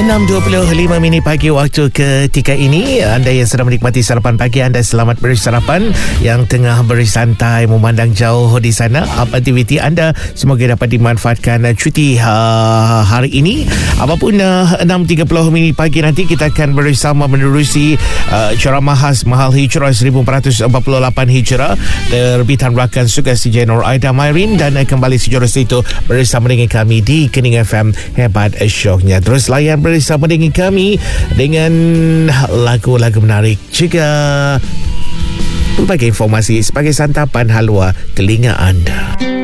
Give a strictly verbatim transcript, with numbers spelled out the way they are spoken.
enam dua puluh lima minit pagi waktu ketika ini. Anda yang sedang menikmati sarapan pagi anda, selamat bersarapan. Yang tengah bersantai memandang jauh di sana, apa aktiviti anda, semoga dapat dimanfaatkan cuti uh, hari ini. Apapun uh, enam tiga puluh minit pagi nanti kita akan bersama menerusi uh, ceramah khas Mahal Hijrah seribu empat ratus empat puluh lapan Hijrah terbitan rakan Sugesti Nur Aida Mairin, dan uh, kembali sejurus itu bersama dengan kami di Kening F M. Hebat syoknya. Terus layan bersama dengan kami dengan lagu-lagu menarik juga berbagai informasi sebagai santapan halwa telinga anda.